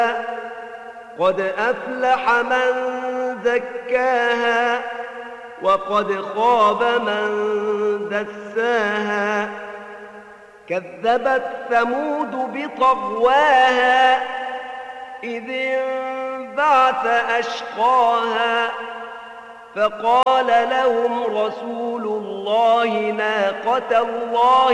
قد أفلح من زكاها وقد خاب من دساها كذبت ثمود بطغواها إذ انبعث أشقاها فقال لهم رسول الله ناقة الله